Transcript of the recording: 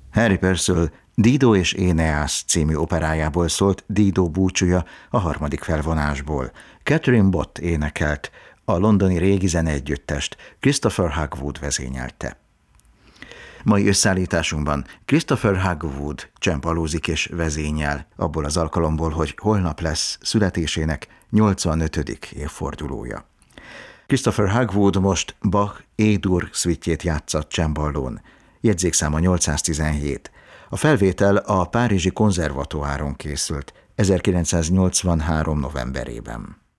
Harry Purcell Dido és Éneas című operájából szólt Dido búcsúja a harmadik felvonásból. Catherine Bott énekelt, a londoni régi zeneegyüttest Christopher Hogwood vezényelte. Mai összeállításunkban Christopher Hogwood csembalózik és vezényel, abból az alkalomból, hogy holnap lesz születésének 85. évfordulója. Christopher Hogwood most Bach E-dur szvitjét játszott cemballón, jegyzékszáma 817. A felvétel a Párizsi Konzervatoáron készült 1983. novemberében.